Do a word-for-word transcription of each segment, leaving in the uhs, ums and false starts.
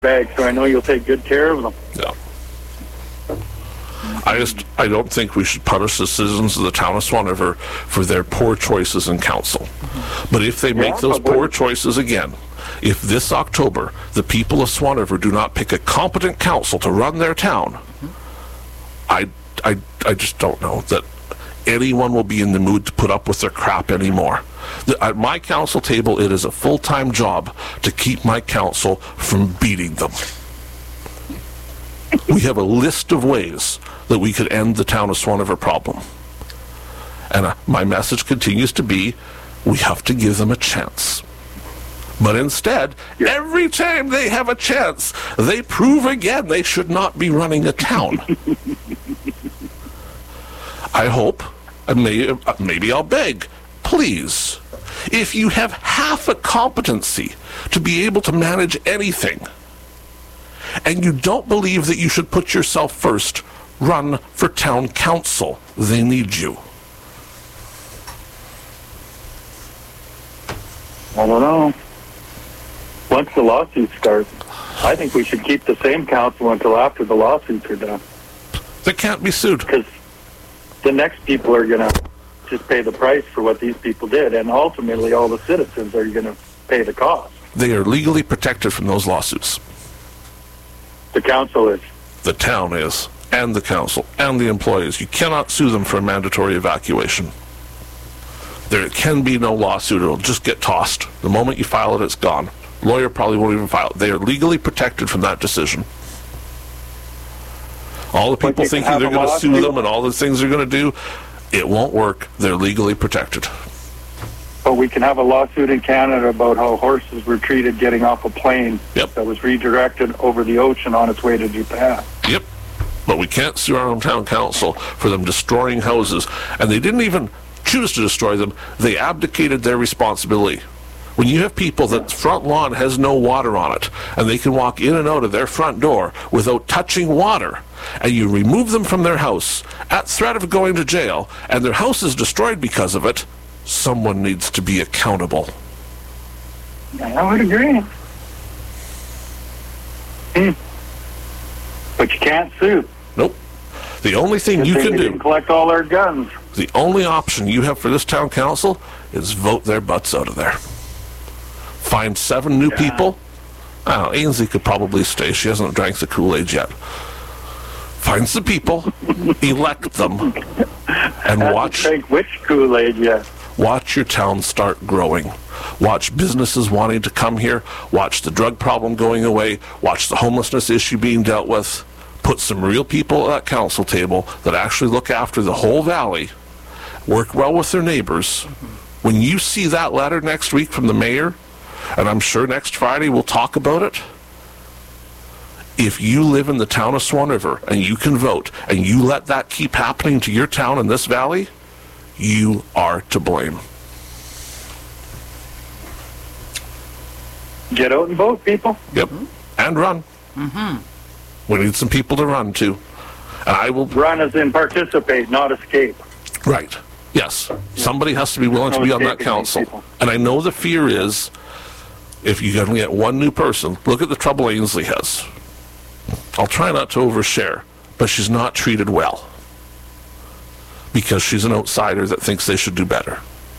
bag, so I know you'll take good care of them. Yeah. I just, I don't think we should punish the citizens of the town of Swan River for their poor choices in council. But if they make Yeah, those but poor what- choices again, if this October the people of Swan River do not pick a competent council to run their town, I, I, I just don't know that anyone will be in the mood to put up with their crap anymore. The, at my council table, it is a full-time job to keep my council from beating them. We have a list of ways that we could end the town of Swan River problem. And uh, my message continues to be, we have to give them a chance. But instead, every time they have a chance, they prove again they should not be running a town. I hope, and may, maybe I'll beg, please, if you have half a competency to be able to manage anything, and you don't believe that you should put yourself first, run for town council. They need you. I don't know. Once the lawsuits start, I think we should keep the same council until after the lawsuits are done. They can't be sued. Because the next people are going to just pay the price for what these people did, and ultimately all the citizens are going to pay the cost. They are legally protected from those lawsuits. The council is. The town is, and the council, and the employees. You cannot sue them for a mandatory evacuation. There can be no lawsuit. It'll just get tossed. The moment you file it, it's gone. Lawyer probably won't even file it. They are legally protected from that decision. All the people thinking they're going to sue them and all the things they're going to do, it won't work. They're legally protected. But we can have a lawsuit in Canada about how horses were treated getting off a plane Yep. that was redirected over the ocean on its way to Japan. Yep. But we can't sue our own town council for them destroying houses. And they didn't even choose to destroy them. They abdicated their responsibility. When you have people that front lawn has no water on it, and they can walk in and out of their front door without touching water, and you remove them from their house at threat of going to jail, and their house is destroyed because of it, someone needs to be accountable. I would agree. Hmm. But you can't sue. Nope. The only thing you can do, collect all our guns. the only option you have for this town council is vote their butts out of there. Find seven new Yeah. people. I don't know, Ainsley could probably stay. She hasn't drank the Kool-Aid yet. Find some people, elect them, and watch Drink which Kool-Aid yet? watch your town start growing. Watch businesses wanting to come here. Watch the drug problem going away. Watch the homelessness issue being dealt with. Put some real people at that council table that actually look after the whole valley, work well with their neighbors. When you see that letter next week from the mayor, and I'm sure next Friday we'll talk about it, if you live in the town of Swan River and you can vote and you let that keep happening to your town in this valley, you are to blame. Get out and vote, people. Yep. And run. Mm-hmm. We need some people to run too. And I will... Run as in participate, not escape. Right. Yes. Somebody has to be willing to be on that council. And I know the fear is, if you can get one new person, look at the trouble Ainsley has. I'll try not to overshare, but she's not treated well. Because she's an outsider that thinks they should do better.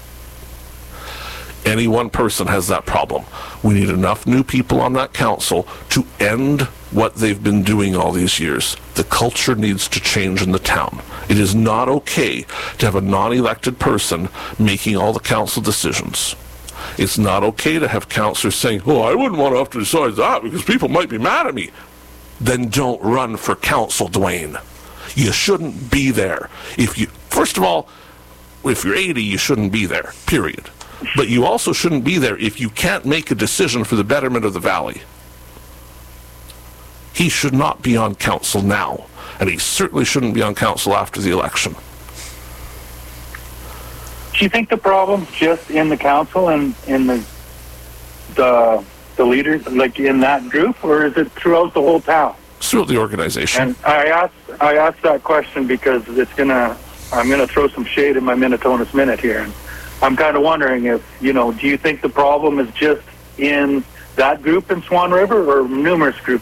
Any one person has that problem. We need enough new people on that council to end what they've been doing all these years. The culture needs to change in the town. It is not okay to have a non-elected person making all the council decisions. It's not okay to have councillors saying, oh, I wouldn't want to have to decide that because people might be mad at me. Then don't run for council, Dwayne. You shouldn't be there. If you, first of all, if you're eighty, you shouldn't be there, period. But you also shouldn't be there if you can't make a decision for the betterment of the valley. He should not be on council now, and he certainly shouldn't be on council after the election. Do you think the problem's just in the council and in the the the leaders, like in that group, or is it throughout the whole town? It's throughout the organization. And I asked I asked that question because it's gonna I'm gonna throw some shade in my Minnetonus Minute here. And I'm kind of wondering if, you know, do you think the problem is just in that group in Swan River or numerous groups